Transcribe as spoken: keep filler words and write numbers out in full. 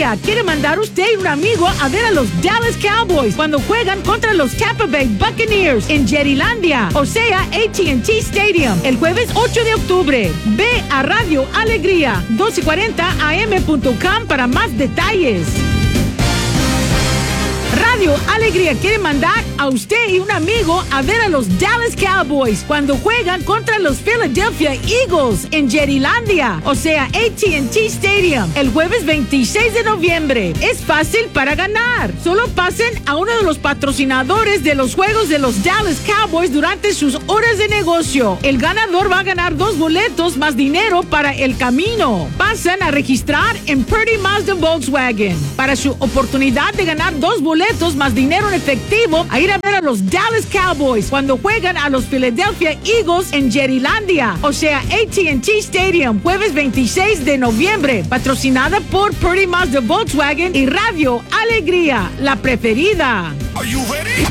Alegría quiere mandar usted y un amigo a ver a los Dallas Cowboys cuando juegan contra los Tampa Bay Buccaneers en Jerrylandia, o sea, A T and T Stadium, el jueves ocho de octubre. Ve a Radio Alegría, doce cuarenta a m punto com para más detalles. Radio Alegría quiere mandar a usted y un amigo a ver a los Dallas Cowboys cuando juegan contra los Philadelphia Eagles en Jerrylandia, o sea, A T and T Stadium, el jueves veintiséis de noviembre. Es fácil para ganar. Solo pasen a uno de los patrocinadores de los juegos de los Dallas Cowboys durante sus horas de negocio. El ganador va a ganar dos boletos más dinero para el camino. Pasan a registrar en Purdy Mazda Volkswagen para su oportunidad de ganar dos boletos más dinero en efectivo a ir a ver a los Dallas Cowboys cuando juegan a los Philadelphia Eagles en Jerrylandia, o sea, A T and T Stadium, jueves veintiséis de noviembre, patrocinada por Purdy Mazda Volkswagen y Radio Alegría, la preferida. Are you ready?